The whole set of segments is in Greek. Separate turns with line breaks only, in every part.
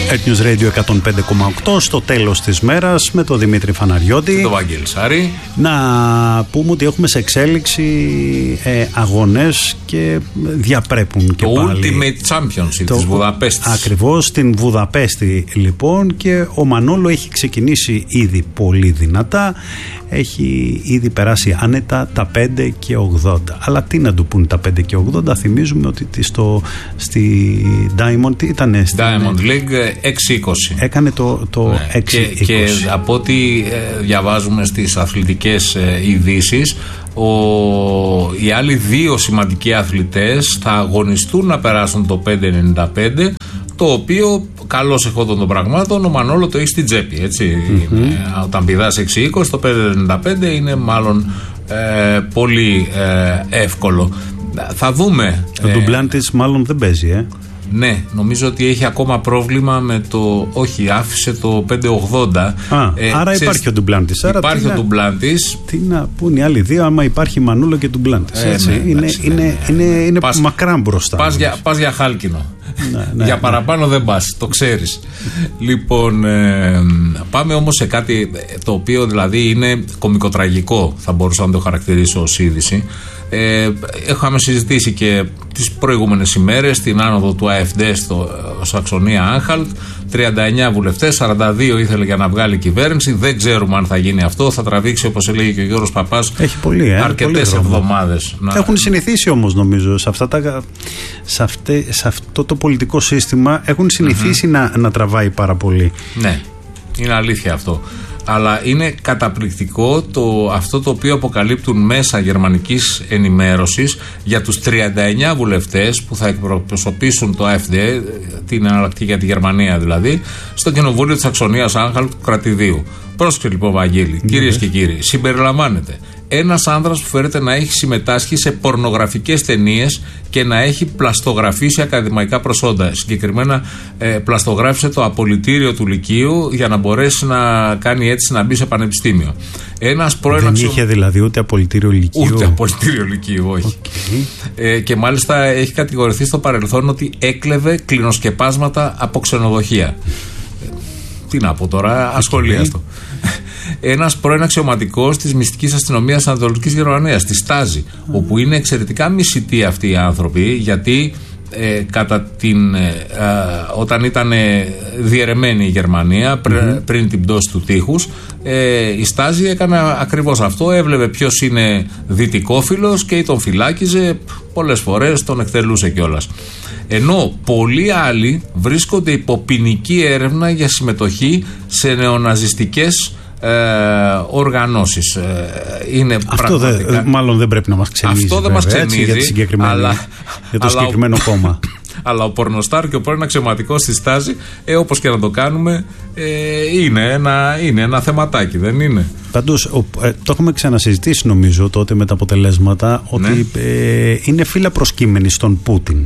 News Radio 105,8 στο τέλος της μέρας με τον Δημήτρη Φαναριώτη
και τον Βαγγέλη Σάρη.
Να πούμε ότι έχουμε σε εξέλιξη αγώνες και διαπρέπουν και
το
πάλι.
Ultimate Championship της Βουδαπέστης.
Ακριβώς, στην Βουδαπέστη λοιπόν, και ο Μανόλο έχει ξεκινήσει ήδη πολύ δυνατά. Έχει ήδη περάσει άνετα τα 5 και 80. Αλλά τι να του πούν τα 5 και 80? Θυμίζουμε ότι στη Diamond ήταν
Diamond League 6-20.
Έκανε το 6-20.
Και από ό,τι διαβάζουμε στις αθλητικές ειδήσεις, οι άλλοι δύο σημαντικοί αθλητές θα αγωνιστούν να περάσουν το 5-95, το οποίο καλώς εχόντων των πραγμάτων ο Μανόλο το έχει στην τσέπη, έτσι. Όταν πηδάς 6-20, το 5-95 είναι μάλλον πολύ εύκολο. Θα δούμε.
Το ντουμπλάντης μάλλον δεν παίζει,
Ναι, νομίζω ότι έχει ακόμα πρόβλημα με το. Όχι, άφησε το 580.
Άρα υπάρχει ο ντουμπλάντης.
Υπάρχει ο ντουμπλάντης.
Τι να πούν οι άλλοι δύο, άμα υπάρχει Μανούλο και ντουμπλάντης. Είναι μακράν μπροστά.
Πας για χάλκινο.
Ναι,
για παραπάνω δεν πας, το ξέρεις. Λοιπόν, πάμε όμως σε κάτι το οποίο δηλαδή είναι κωμικοτραγικό, θα μπορούσα να το χαρακτηρίσω ως είδηση. Είχαμε συζητήσει και τις προηγούμενες ημέρες την άνοδο του AfD στο Σαξονία-Άνχαλτ. 39 βουλευτές, 42 ήθελε για να βγάλει κυβέρνηση. Δεν ξέρουμε αν θα γίνει αυτό. Θα τραβήξει, όπως έλεγε και ο Γιώργος Παπάς, αρκετές εβδομάδες.
Έχουν συνηθίσει όμως, νομίζω, σε αυτό το πολιτικό σύστημα. Έχουν συνηθίσει να τραβάει πάρα πολύ.
Ναι, είναι αλήθεια αυτό. Αλλά είναι καταπληκτικό αυτό το οποίο αποκαλύπτουν μέσα γερμανικής ενημέρωσης για τους 39 βουλευτές που θα εκπροσωπήσουν το AfD, την εναλλακτική για τη Γερμανία δηλαδή, στο κοινοβούλιο της Σαξονίας Άνχαλτ του κρατηδίου. Πρόσεξε λοιπόν, Βαγγέλη, κυρίες και κύριοι, συμπεριλαμβάνεται ένας άνδρας που φέρεται να έχει συμμετάσχει σε πορνογραφικές ταινίες και να έχει πλαστογραφήσει ακαδημαϊκά προσόντα. Συγκεκριμένα πλαστογράφησε το απολυτήριο του Λυκείου για να μπορέσει να κάνει έτσι να μπει σε πανεπιστήμιο.
Δεν είχε δηλαδή ούτε απολυτήριο Λυκείου.
Ούτε απολυτήριο Λυκείου, όχι. Και μάλιστα έχει κατηγορηθεί στο παρελθόν ότι έκλεβε κλινοσκεπάσματα από ξενοδοχεία. Τι να πω τώρα, ασχολίαστο. Ένας πρώην αξιωματικός της μυστικής αστυνομίας Ανατολικής Γερμανίας, τη Στάζη, όπου είναι εξαιρετικά μισητοί αυτοί οι άνθρωποι, γιατί όταν ήταν διαιρεμένη η Γερμανία πριν την πτώση του τείχους, η Στάζη έκανε ακριβώς αυτό. Έβλεπε ποιος είναι δυτικόφιλος και τον φυλάκιζε, πολλές φορές τον εκτελούσε κιόλας. Ενώ πολλοί άλλοι βρίσκονται υπό ποινική έρευνα για συμμετοχή σε νεοναζιστικές οργανώσεις. Είναι
αυτό μάλλον δεν πρέπει να μας ξενίζει.
Αυτό δεν μας ξενίζει,
για το συγκεκριμένο κόμμα.
Αλλά ο πορνοστάρ και ο πρώην αξιωματικός στη Στάζη, όπως και να το κάνουμε, είναι ένα θεματάκι, δεν είναι?
Πάντως, το έχουμε ξανασυζητήσει νομίζω τότε με τα αποτελέσματα, ότι είναι φύλλα προσκύμενη στον Πούτιν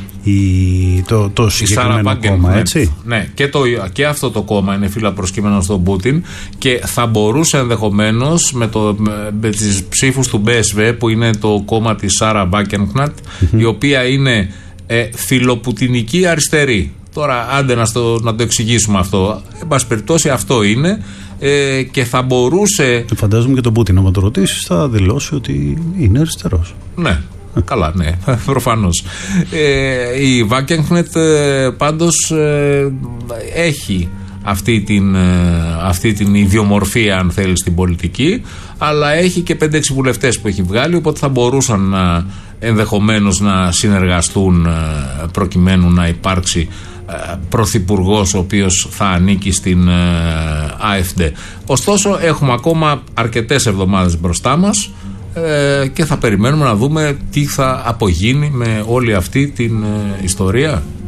το συγκεκριμένο κόμμα, έτσι.
Ναι, και αυτό το κόμμα είναι φύλλα προσκύμενο στον Πούτιν, και θα μπορούσε ενδεχομένως με τις ψήφους του BSV, που είναι το κόμμα της Σάρα Βάκενχνατ, η οποία είναι φιλοπουτινική αριστερή. Τώρα άντε να το εξηγήσουμε αυτό. Εν πάση περιπτώσει αυτό είναι, και θα μπορούσε.
Φαντάζομαι και τον Πούτιν, άμα το ρωτήσεις, θα δηλώσει ότι είναι αριστερός.
Ναι. Καλά, ναι, προφανώς. Η Βάκενχνετ πάντως έχει αυτή την ιδιομορφία, αν θέλει, στην πολιτική, αλλά έχει και 5-6 βουλευτές που έχει βγάλει, οπότε θα μπορούσαν ενδεχομένως να συνεργαστούν προκειμένου να υπάρξει πρωθυπουργός ο οποίος θα ανήκει στην AfD. Ωστόσο έχουμε ακόμα αρκετές εβδομάδες μπροστά μας, και θα περιμένουμε να δούμε τι θα απογίνει με όλη αυτή την ιστορία.